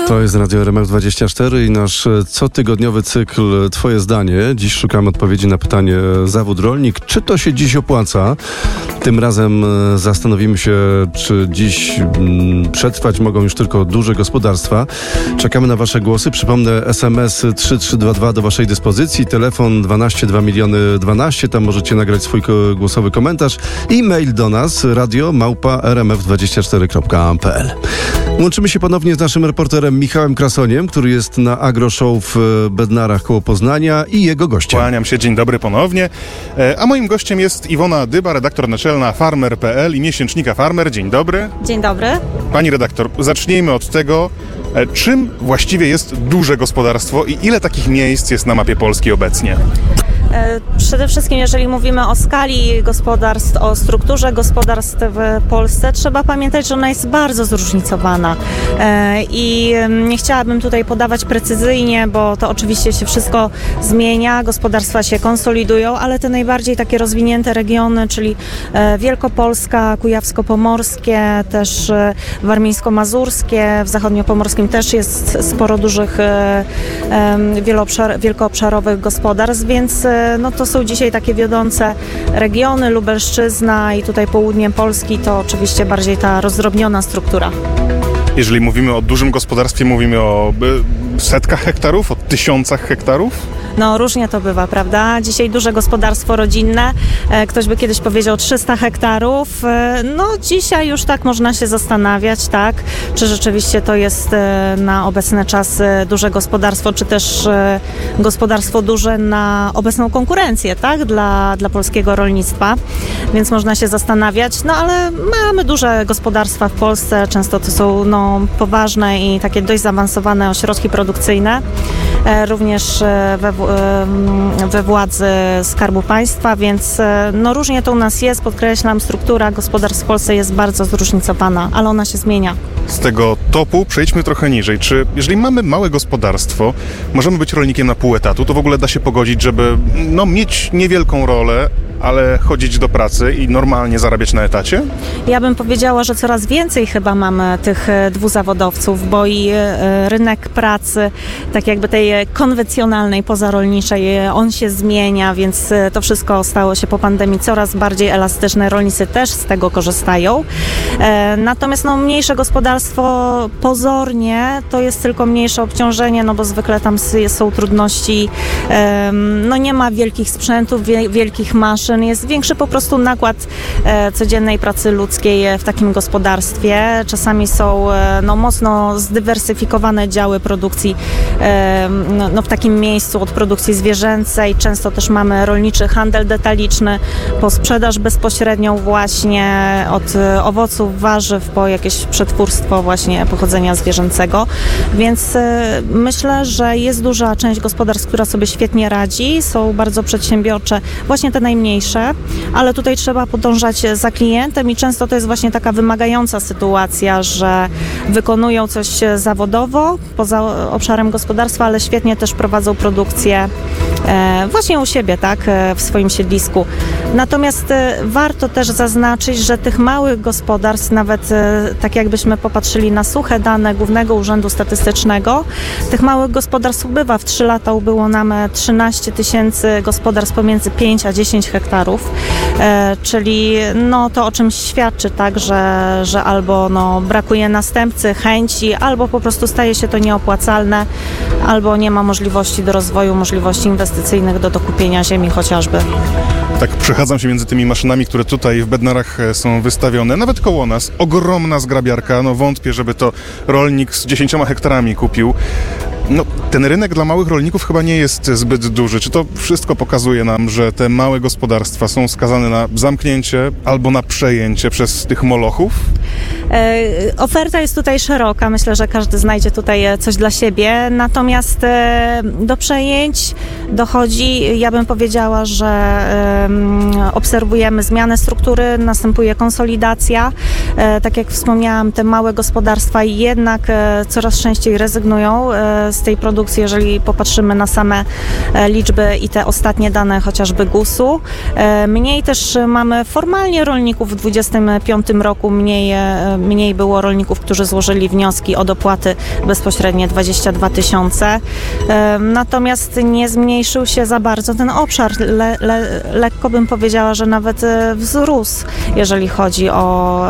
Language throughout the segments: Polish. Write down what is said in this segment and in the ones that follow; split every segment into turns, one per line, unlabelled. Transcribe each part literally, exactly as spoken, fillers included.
To jest Radio R M F dwadzieścia cztery i nasz cotygodniowy cykl Twoje zdanie. Dziś szukamy odpowiedzi na pytanie zawód rolnik. Czy to się dziś opłaca? Tym razem zastanowimy się, czy dziś mm, przetrwać mogą już tylko duże gospodarstwa. Czekamy na Wasze głosy. Przypomnę, S M S trzy trzy dwa dwa do Waszej dyspozycji. Telefon dwanaście dwa miliony dwanaście. Tam możecie nagrać swój ko- głosowy komentarz. I mail do nas radio małpa r m f dwadzieścia cztery kropka p l. Łączymy się ponownie z naszym reporterem Michałem Krasoniem, który jest na AgroShow w Bednarach koło Poznania, i jego gościem.
Kłaniam się, dzień dobry ponownie. A moim gościem jest Iwona Dyba, redaktor naczelna farmer kropka p l i miesięcznika Farmer. Dzień dobry.
Dzień dobry.
Pani redaktor, zacznijmy od tego, czym właściwie jest duże gospodarstwo i ile takich miejsc jest na mapie Polski obecnie?
Przede wszystkim, jeżeli mówimy o skali gospodarstw, o strukturze gospodarstw w Polsce, trzeba pamiętać, że ona jest bardzo zróżnicowana i nie chciałabym tutaj podawać precyzyjnie, bo to oczywiście się wszystko zmienia, gospodarstwa się konsolidują, ale te najbardziej takie rozwinięte regiony, czyli Wielkopolska, Kujawsko-Pomorskie, też Warmińsko-Mazurskie, w Zachodniopomorskim też jest sporo dużych, wieloobszar, wielkoobszarowych gospodarstw, więc no to są dzisiaj takie wiodące regiony, Lubelszczyzna i tutaj południe Polski to oczywiście bardziej ta rozdrobniona struktura.
Jeżeli mówimy o dużym gospodarstwie, mówimy o setkach hektarów, o tysiącach hektarów?
No różnie to bywa, prawda? Dzisiaj duże gospodarstwo rodzinne, ktoś by kiedyś powiedział trzysta hektarów, no dzisiaj już tak można się zastanawiać, tak? Czy rzeczywiście to jest na obecny czas duże gospodarstwo, czy też gospodarstwo duże na obecną konkurencję, tak? Dla, dla polskiego rolnictwa, więc można się zastanawiać, no ale mamy duże gospodarstwa w Polsce, często to są no, poważne i takie dość zaawansowane ośrodki produkcyjne, również we, we władzy Skarbu Państwa, więc no różnie to u nas jest, podkreślam, struktura gospodarstw w Polsce jest bardzo zróżnicowana, ale ona się zmienia.
Z tego topu przejdźmy trochę niżej. Czy jeżeli mamy małe gospodarstwo, możemy być rolnikiem na pół etatu, to w ogóle da się pogodzić, żeby no, mieć niewielką rolę, ale chodzić do pracy i normalnie zarabiać na etacie? Ja
bym powiedziała, że coraz więcej chyba mamy tych dwuzawodowców, bo i rynek pracy, tak jakby tej konwencjonalnej, pozarolniczej, on się zmienia, więc to wszystko stało się po pandemii coraz bardziej elastyczne. Rolnicy też z tego korzystają. Natomiast no, mniejsze gospodarstwo pozornie to jest tylko mniejsze obciążenie, no bo zwykle tam są trudności, no nie ma wielkich sprzętów, wielkich maszyn, jest większy po prostu nakład e, codziennej pracy ludzkiej w takim gospodarstwie. Czasami są e, no, mocno zdywersyfikowane działy produkcji e, no, no, w takim miejscu od produkcji zwierzęcej. Często też mamy rolniczy handel detaliczny, po sprzedaż bezpośrednią właśnie od e, owoców, warzyw po jakieś przetwórstwo właśnie pochodzenia zwierzęcego. Więc e, myślę, że jest duża część gospodarstw, która sobie świetnie radzi, są bardzo przedsiębiorcze, właśnie te najmniejsze, ale tutaj trzeba podążać za klientem i często to jest właśnie taka wymagająca sytuacja, że wykonują coś zawodowo poza obszarem gospodarstwa, ale świetnie też prowadzą produkcję e, właśnie u siebie, tak, w swoim siedlisku. Natomiast e, warto też zaznaczyć, że tych małych gospodarstw, nawet e, tak jakbyśmy popatrzyli na suche dane Głównego Urzędu Statystycznego, tych małych gospodarstw ubywa. W trzy lata ubyło nam trzynaście tysięcy gospodarstw pomiędzy pięć a dziesięć hektarów, e, czyli no, to o czymś świadczy, tak, że, że albo no, brakuje następcy, chęci, albo po prostu staje się to nieopłacalne, albo nie ma możliwości do rozwoju, możliwości inwestycyjnych do dokupienia ziemi chociażby.
Tak przechadzam się między tymi maszynami, które tutaj w Bednarach są wystawione, nawet koło nas. Ogromna zgrabiarka, no wątpię, żeby to rolnik z dziesięcioma hektarami kupił. No, ten rynek dla małych rolników chyba nie jest zbyt duży. Czy to wszystko pokazuje nam, że te małe gospodarstwa są skazane na zamknięcie albo na przejęcie przez tych molochów?
E, oferta jest tutaj szeroka. Myślę, że każdy znajdzie tutaj coś dla siebie. Natomiast e, do przejęć dochodzi, ja bym powiedziała, że e, obserwujemy zmianę struktury, następuje konsolidacja. E, tak jak wspomniałam, te małe gospodarstwa jednak e, coraz częściej rezygnują e, z tej produkcji, jeżeli popatrzymy na same liczby i te ostatnie dane chociażby gusu. Mniej też mamy formalnie rolników w dwudziestym piątym roku, mniej, mniej było rolników, którzy złożyli wnioski o dopłaty bezpośrednie dwadzieścia dwa tysiące. Natomiast nie zmniejszył się za bardzo ten obszar. Le, le, lekko bym powiedziała, że nawet wzrósł, jeżeli chodzi o,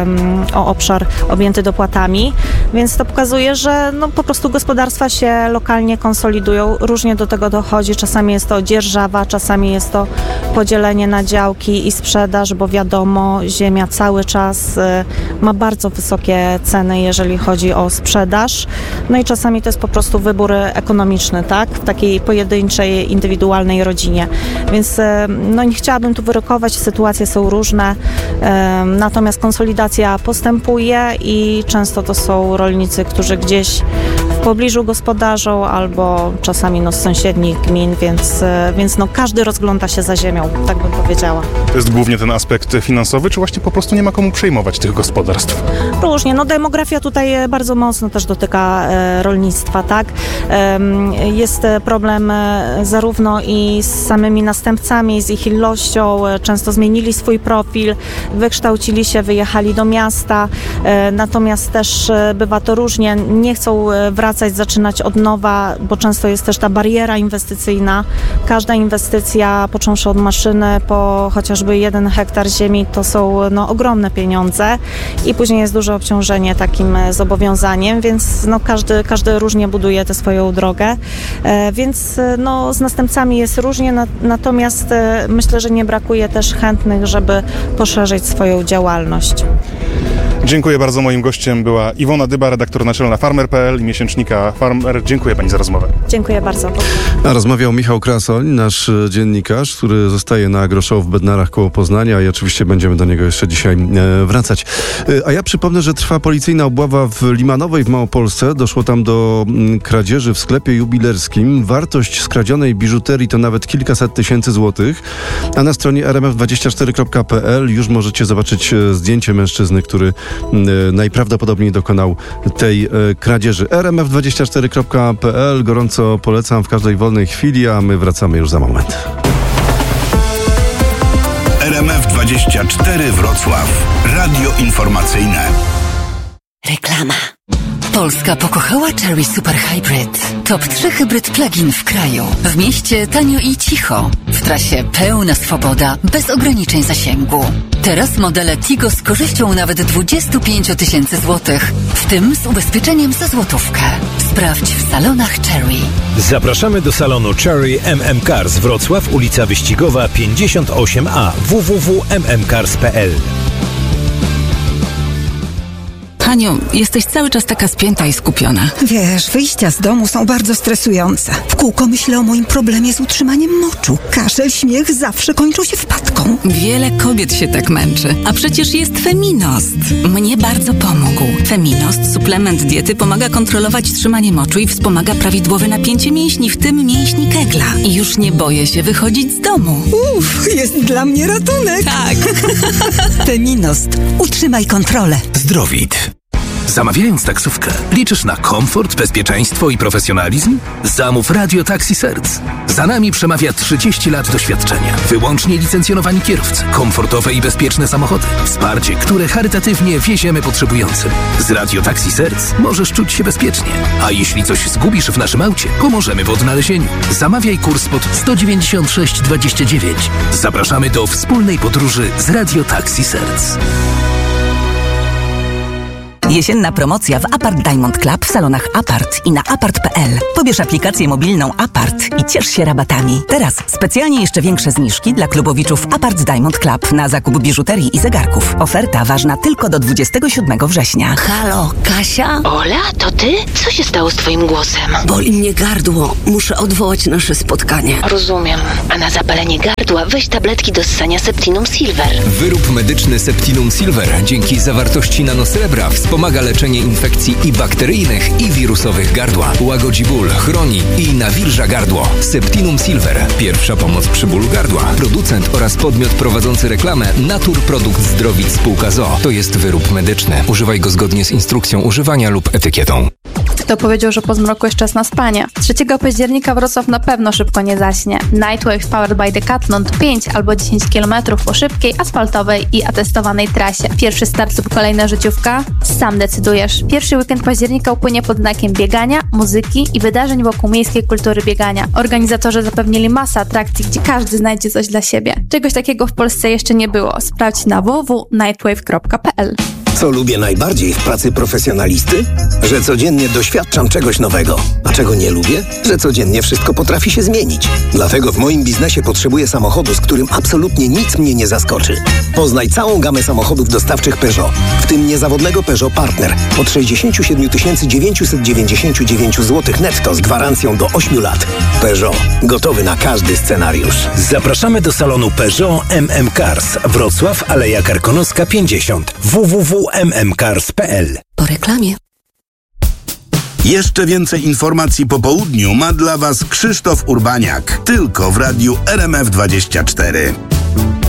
o obszar objęty dopłatami, więc to pokazuje, że no, po prostu gospodarstwa się lokalnie konsolidują. Różnie do tego dochodzi. Czasami jest to dzierżawa, czasami jest to podzielenie na działki i sprzedaż, bo wiadomo, ziemia cały czas ma bardzo wysokie ceny, jeżeli chodzi o sprzedaż. No i czasami to jest po prostu wybór ekonomiczny, tak? W takiej pojedynczej, indywidualnej rodzinie. Więc no nie chciałabym tu wyrokować, sytuacje są różne, natomiast konsolidacja postępuje i często to są rolnicy, którzy gdzieś w pobliżu gospodarzą albo czasami no, z sąsiednich gmin, więc, więc no, każdy rozgląda się za ziemią, tak bym powiedziała.
To jest głównie ten aspekt finansowy, czy właśnie po prostu nie ma komu przejmować tych gospodarstw?
Różnie. No, demografia tutaj bardzo mocno też dotyka e, rolnictwa, tak? E, jest problem e, zarówno i z samymi następcami, z ich ilością, e, często zmienili swój profil, wykształcili się, wyjechali do miasta, e, natomiast też e, bywa to różnie, nie chcą e, wracać, zaczynać od nowa, bo często jest też ta bariera inwestycyjna. Każda inwestycja, począwszy od maszyny po chociażby jeden hektar ziemi, to są no, ogromne pieniądze i później jest duże obciążenie takim zobowiązaniem, więc no, każdy, każdy różnie buduje tę swoją drogę, e, więc no, z następcami jest różnie, na, natomiast e, myślę, że nie brakuje też chętnych, żeby poszerzyć swoją działalność.
Dziękuję bardzo. Moim gościem była Iwona Dyba, redaktor naczelna farmer kropka p l i miesięcznika Farmer. Dziękuję pani za rozmowę.
Dziękuję bardzo.
A rozmawiał Michał Krasoń, nasz dziennikarz, który zostaje na AgroShow w Bednarach koło Poznania i oczywiście będziemy do niego jeszcze dzisiaj wracać. A ja przypomnę, że trwa policyjna obława w Limanowej w Małopolsce. Doszło tam do kradzieży w sklepie jubilerskim. Wartość skradzionej biżuterii to nawet kilkaset tysięcy złotych. A na stronie r m f dwadzieścia cztery kropka p l już możecie zobaczyć zdjęcie mężczyzny, który najprawdopodobniej dokonał tej kradzieży. r m f dwadzieścia cztery kropka p l gorąco polecam w każdej wolnej chwili, a my wracamy już za moment.
R M F dwadzieścia cztery Wrocław. Radio informacyjne.
Reklama. Polska pokochała Chery Super Hybrid. Top trzy hybryd plug-in w kraju. W mieście tanio i cicho. W trasie pełna swoboda, bez ograniczeń zasięgu. Teraz modele Tigo z korzyścią nawet dwadzieścia pięć tysięcy złotych, w tym z ubezpieczeniem za złotówkę. Sprawdź w salonach Chery.
Zapraszamy do salonu Chery M M Cars Wrocław, ulica Wyścigowa pięćdziesiąt osiem a, w w w kropka m m cars kropka p l.
Haniu, jesteś cały czas taka spięta i skupiona.
Wiesz, wyjścia z domu są bardzo stresujące. W kółko myślę o moim problemie z utrzymaniem moczu. Kaszel, śmiech zawsze kończą się wpadką.
Wiele kobiet się tak męczy, a przecież jest Feminost. Mnie bardzo pomógł. Feminost, suplement diety, pomaga kontrolować trzymanie moczu i wspomaga prawidłowe napięcie mięśni, w tym mięśni Kegla. I już nie boję się wychodzić z domu.
Uff, jest dla mnie ratunek.
Tak.
Feminost. Utrzymaj kontrolę.
Zdrowit. Zamawiając taksówkę, liczysz na komfort, bezpieczeństwo i profesjonalizm? Zamów Radio Taxi Serc. Za nami przemawia trzydzieści lat doświadczenia. Wyłącznie licencjonowani kierowcy, komfortowe i bezpieczne samochody. Wsparcie, które charytatywnie wieziemy potrzebującym. Z Radio Taxi Serc możesz czuć się bezpiecznie. A jeśli coś zgubisz w naszym aucie, pomożemy w odnalezieniu. Zamawiaj kurs pod sto dziewięćdziesiąt sześć dwadzieścia dziewięć. Zapraszamy do wspólnej podróży z Radio Taxi Serc.
Jesienna promocja w Apart Diamond Club w salonach Apart i na apart kropka p l. Pobierz aplikację mobilną Apart i ciesz się rabatami. Teraz specjalnie jeszcze większe zniżki dla klubowiczów Apart Diamond Club na zakup biżuterii i zegarków. Oferta ważna tylko do dwudziestego siódmego września.
Halo, Kasia? Ola, to ty? Co się stało z twoim głosem?
Boli mnie gardło. Muszę odwołać nasze spotkanie.
Rozumiem. A na zapalenie gardła weź tabletki do ssania Septinum Silver.
Wyrób medyczny Septinum Silver dzięki zawartości nanosrebra wspomaga leczenie infekcji i bakteryjnych, i wirusowych gardła. Łagodzi ból, chroni i nawilża gardło. Septinum Silver. Pierwsza pomoc przy bólu gardła. Producent oraz podmiot prowadzący reklamę Natur Produkt Zdrowit Spółka z o o. To jest wyrób medyczny. Używaj go zgodnie z instrukcją używania lub etykietą.
Kto powiedział, że po zmroku jest czas na spanie? trzeciego października Wrocław na pewno szybko nie zaśnie. Nightwave Powered by Decathlon to pięć albo dziesięć kilometrów po szybkiej, asfaltowej i atestowanej trasie. Pierwszy start lub kolejna życiówka? Sam decydujesz. Pierwszy weekend października upłynie pod znakiem biegania, muzyki i wydarzeń wokół miejskiej kultury biegania. Organizatorzy zapewnili masę atrakcji, gdzie każdy znajdzie coś dla siebie. Czegoś takiego w Polsce jeszcze nie było. Sprawdź na w w w kropka nightwave kropka p l.
Co lubię najbardziej w pracy profesjonalisty? Że codziennie doświadczam czegoś nowego. A czego nie lubię? Że codziennie wszystko potrafi się zmienić. Dlatego w moim biznesie potrzebuję samochodu, z którym absolutnie nic mnie nie zaskoczy. Poznaj całą gamę samochodów dostawczych Peugeot, w tym niezawodnego Peugeot Partner od sześćdziesiąt siedem tysięcy dziewięćset dziewięćdziesiąt dziewięć złotych netto z gwarancją do ośmiu lat. Peugeot. Gotowy na każdy scenariusz.
Zapraszamy do salonu Peugeot M M Cars. Wrocław, Aleja Karkonoska pięćdziesiąt. w w w kropka m m cars kropka p l.
Po reklamie.
Jeszcze więcej informacji po południu ma dla Was Krzysztof Urbaniak. Tylko w radiu R M F dwadzieścia cztery.